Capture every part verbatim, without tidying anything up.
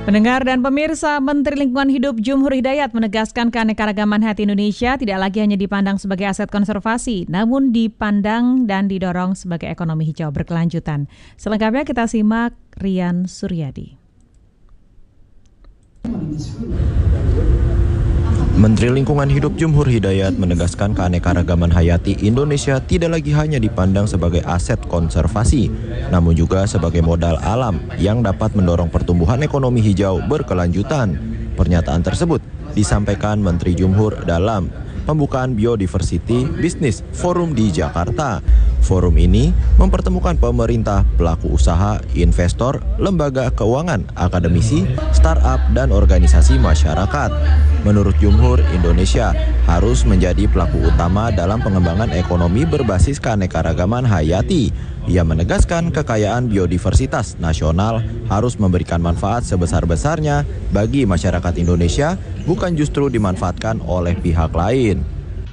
Pendengar dan pemirsa, Menteri Lingkungan Hidup Jumhur Hidayat menegaskan keanekaragaman hayati Indonesia tidak lagi hanya dipandang sebagai aset konservasi, namun dipandang dan didorong sebagai ekonomi hijau berkelanjutan. Selengkapnya kita simak Rian Suryadi. Menteri Lingkungan Hidup Jumhur Hidayat menegaskan keanekaragaman hayati Indonesia tidak lagi hanya dipandang sebagai aset konservasi, namun juga sebagai modal alam yang dapat mendorong pertumbuhan ekonomi hijau berkelanjutan. Pernyataan tersebut disampaikan Menteri Jumhur dalam pembukaan Biodiversity Business Forum di Jakarta. Forum ini mempertemukan pemerintah, pelaku usaha, investor, lembaga keuangan, akademisi, startup, dan organisasi masyarakat. Menurut Jumhur, Indonesia harus menjadi pelaku utama dalam pengembangan ekonomi berbasis keanekaragaman hayati. Ia menegaskan kekayaan biodiversitas nasional harus memberikan manfaat sebesar-besarnya bagi masyarakat Indonesia, bukan justru dimanfaatkan oleh pihak lain.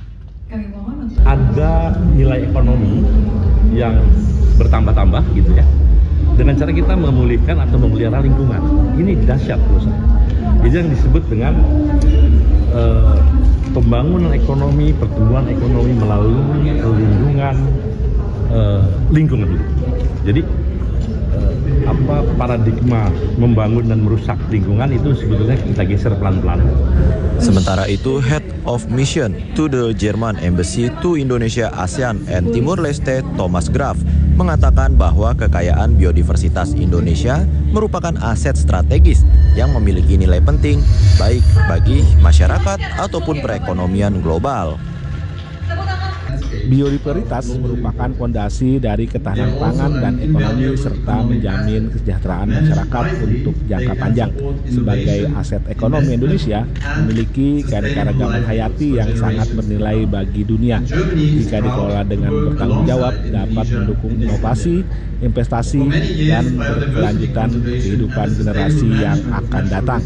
Ada nilai ekonomi yang bertambah-tambah gitu ya, dengan cara kita memulihkan atau memelihara lingkungan. Ini dahsyat menurut saya. Jadi yang disebut dengan uh, pembangunan ekonomi, pertumbuhan ekonomi melalui perlindungan uh, lingkungan. Jadi uh, apa paradigma membangun dan merusak lingkungan itu sebetulnya kita geser pelan-pelan. Sementara itu, Head of Mission to the German Embassy to Indonesia, ASEAN and Timur Leste, Thomas Graf, mengatakan bahwa kekayaan biodiversitas Indonesia merupakan aset strategis yang memiliki nilai penting baik bagi masyarakat ataupun perekonomian global. Biodiversitas merupakan fondasi dari ketahanan pangan dan ekonomi serta menjamin kesejahteraan masyarakat untuk jangka panjang. Sebagai aset ekonomi, Indonesia memiliki keanekaragaman hayati yang sangat bernilai bagi dunia. Jika dikelola dengan bertanggung jawab, dapat mendukung inovasi, investasi, dan berkelanjutan kehidupan generasi yang akan datang.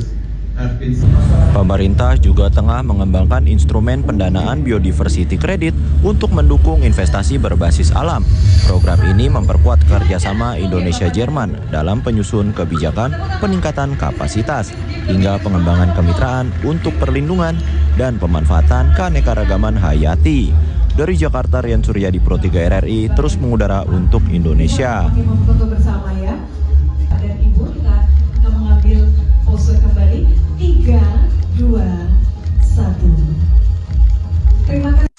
Pemerintah juga tengah mengembangkan instrumen pendanaan biodiversity credit untuk mendukung investasi berbasis alam. Program ini memperkuat kerjasama Indonesia-Jerman dalam penyusun kebijakan peningkatan kapasitas hingga pengembangan kemitraan untuk perlindungan dan pemanfaatan keanekaragaman hayati. Dari Jakarta, Rian Suryadi, Pro tiga R R I, terus mengudara untuk Indonesia. Foto bersama ya. Dan Ibu kita akan mengambil pose kembali. tiga, dua, satu. Terima kasih.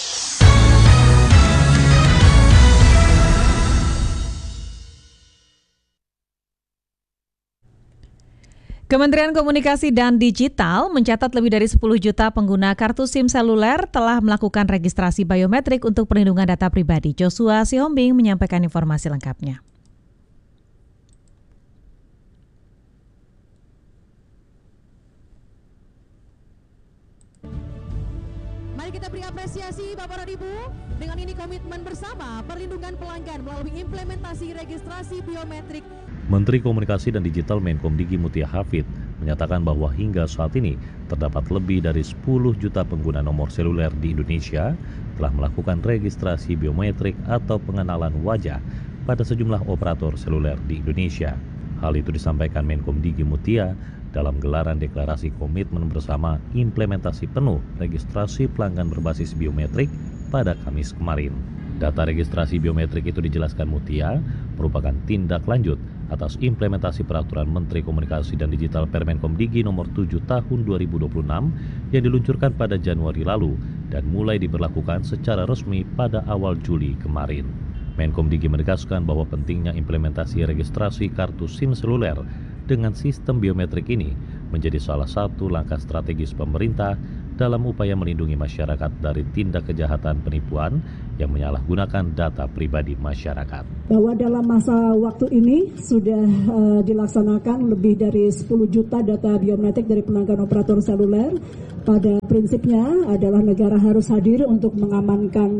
Kementerian Komunikasi dan Digital mencatat lebih dari sepuluh juta pengguna kartu SIM seluler telah melakukan registrasi biometrik untuk perlindungan data pribadi. Joshua Sihombing menyampaikan informasi lengkapnya. Mari kita beri apresiasi Bapak dan Ibu. Dengan ini komitmen bersama perlindungan pelanggan melalui implementasi registrasi biometrik. Menteri Komunikasi dan Digital Menkomdigi Mutia Hafid menyatakan bahwa hingga saat ini terdapat lebih dari sepuluh juta pengguna nomor seluler di Indonesia telah melakukan registrasi biometrik atau pengenalan wajah pada sejumlah operator seluler di Indonesia. Hal itu disampaikan Menkomdigi Mutia dalam gelaran deklarasi komitmen bersama implementasi penuh registrasi pelanggan berbasis biometrik pada Kamis kemarin. Data registrasi biometrik itu dijelaskan Mutia merupakan tindak lanjut atas implementasi peraturan Menteri Komunikasi dan Digital Permenkomdigi nomor tujuh tahun dua ribu dua puluh enam yang diluncurkan pada Januari lalu dan mulai diberlakukan secara resmi pada awal Juli kemarin. Menkomdigi menegaskan bahwa pentingnya implementasi registrasi kartu SIM seluler dengan sistem biometrik ini menjadi salah satu langkah strategis pemerintah dalam upaya melindungi masyarakat dari tindak kejahatan penipuan yang menyalahgunakan data pribadi masyarakat. Bahwa dalam masa waktu ini sudah uh, dilaksanakan lebih dari sepuluh juta data biometrik dari pelanggan operator seluler. Pada prinsipnya adalah negara harus hadir untuk mengamankan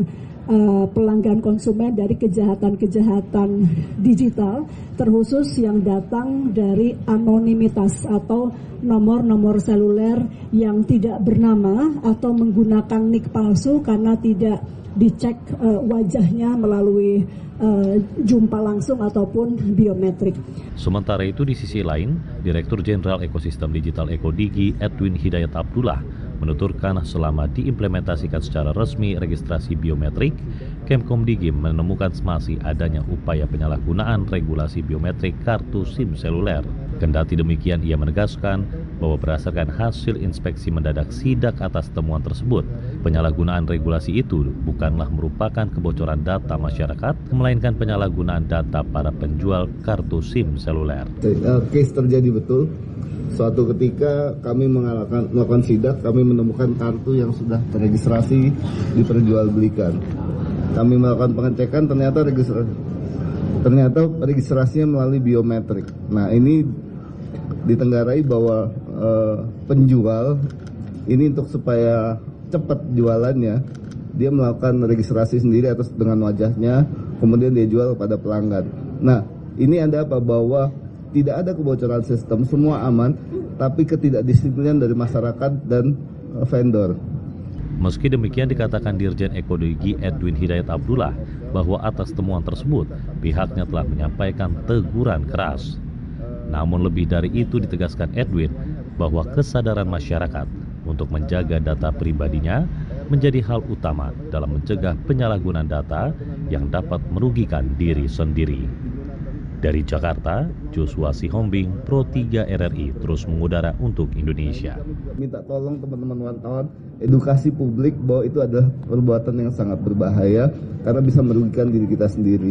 uh, pelanggan konsumen dari kejahatan-kejahatan digital, terkhusus yang datang dari anonimitas atau nomor-nomor seluler yang tidak bernama atau menggunakan nik palsu karena tidak dicek uh, wajahnya melalui uh, jumpa langsung ataupun biometrik. Sementara itu di sisi lain, Direktur Jenderal Ekosistem Digital Ekodigi Edwin Hidayat Abdullah menuturkan selama diimplementasikan secara resmi registrasi biometrik, Kemkomdigi menemukan masih adanya upaya penyalahgunaan regulasi biometrik kartu SIM seluler. Kendati demikian, ia menegaskan bahwa berdasarkan hasil inspeksi mendadak sidak atas temuan tersebut, penyalahgunaan regulasi itu bukanlah merupakan kebocoran data masyarakat, melainkan penyalahgunaan data para penjual kartu SIM seluler. Case terjadi betul. Suatu ketika kami melakukan, melakukan sidak, kami menemukan kartu yang sudah terregistrasi diperjualbelikan. Kami melakukan pengecekan, ternyata registrasi, ternyata registrasinya melalui biometrik. Nah, ini ditenggarai bahwa eh, penjual ini untuk supaya cepat jualannya, dia melakukan registrasi sendiri atas dengan wajahnya, kemudian dia jual kepada pelanggan. Nah, ini ada apa? Bahwa tidak ada kebocoran sistem, semua aman, tapi ketidakdisiplinan dari masyarakat dan vendor. Meski demikian, dikatakan Dirjen Ekodigi Edwin Hidayat Abdullah bahwa atas temuan tersebut pihaknya telah menyampaikan teguran keras. Namun lebih dari itu, ditegaskan Edwin bahwa kesadaran masyarakat untuk menjaga data pribadinya menjadi hal utama dalam mencegah penyalahgunaan data yang dapat merugikan diri sendiri. Dari Jakarta, Joshua Sihombing, Pro tiga R R I terus mengudara untuk Indonesia. Minta tolong teman-teman wartawan, edukasi publik bahwa itu adalah perbuatan yang sangat berbahaya karena bisa merugikan diri kita sendiri.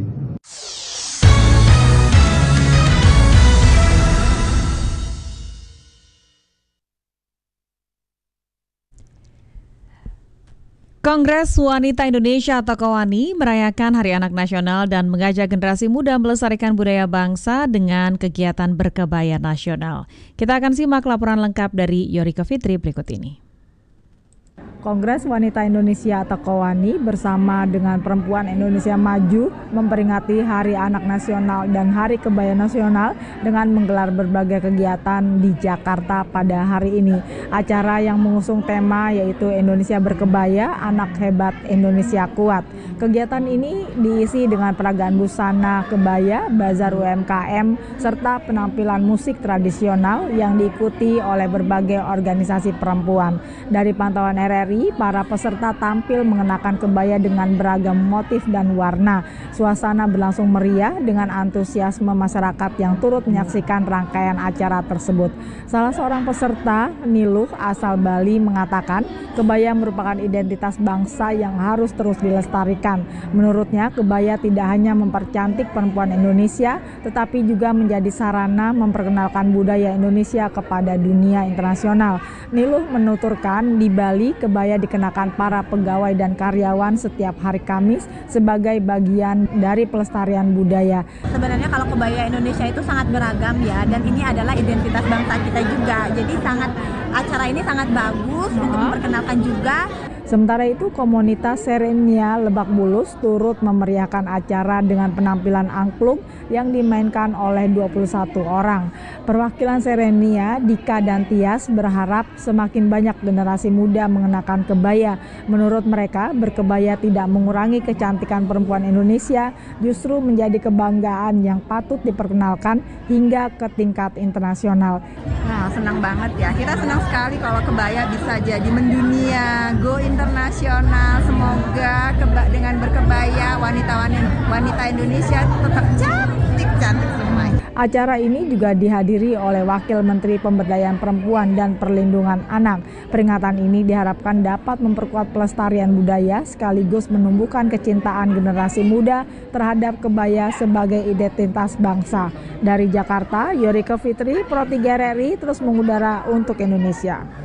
Kongres Wanita Indonesia atau KOWANI merayakan Hari Anak Nasional dan mengajak generasi muda melestarikan budaya bangsa dengan kegiatan berkebaya nasional. Kita akan simak laporan lengkap dari Yorika Fitri berikut ini. Kongres Wanita Indonesia atau KOWANI bersama dengan Perempuan Indonesia Maju memperingati Hari Anak Nasional dan Hari Kebaya Nasional dengan menggelar berbagai kegiatan di Jakarta pada hari ini. Acara yang mengusung tema yaitu Indonesia Berkebaya, Anak Hebat Indonesia Kuat. Kegiatan ini diisi dengan peragaan busana kebaya, bazar U M K M, serta penampilan musik tradisional yang diikuti oleh berbagai organisasi perempuan. Dari pantauan R R I, para peserta tampil mengenakan kebaya dengan beragam motif dan warna. Suasana berlangsung meriah dengan antusiasme masyarakat yang turut menyaksikan rangkaian acara tersebut. Salah seorang peserta, Niluh asal Bali, mengatakan kebaya merupakan identitas bangsa yang harus terus dilestarikan. Menurutnya, kebaya tidak hanya mempercantik perempuan Indonesia, tetapi juga menjadi sarana memperkenalkan budaya Indonesia kepada dunia internasional. Niluh menuturkan di Bali, kebaya dikenakan para pegawai dan karyawan setiap hari Kamis sebagai bagian dari pelestarian budaya. Sebenarnya kalau kebaya Indonesia itu sangat beragam ya, dan ini adalah identitas bangsa kita juga. Jadi sangat acara ini sangat bagus uh-huh. untuk memperkenalkan juga. Sementara itu, komunitas Serenia Lebak Bulus turut memeriahkan acara dengan penampilan angklung yang dimainkan oleh dua puluh satu orang. Perwakilan Serenia, Dika dan Tias, berharap semakin banyak generasi muda mengenakan kebaya. Menurut mereka, berkebaya tidak mengurangi kecantikan perempuan Indonesia, justru menjadi kebanggaan yang patut diperkenalkan hingga ke tingkat internasional. Nah, senang banget ya. Kita senang sekali kalau kebaya bisa jadi mendunia, go internasional. Semoga keba- dengan berkebaya wanita-wanita Indonesia tetap cantik-cantik semua. Acara ini juga dihadiri oleh Wakil Menteri Pemberdayaan Perempuan dan Perlindungan Anak. Peringatan ini diharapkan dapat memperkuat pelestarian budaya sekaligus menumbuhkan kecintaan generasi muda terhadap kebaya sebagai identitas bangsa. Dari Jakarta, Yorika Fitri, Pro tiga R R I terus mengudara untuk Indonesia.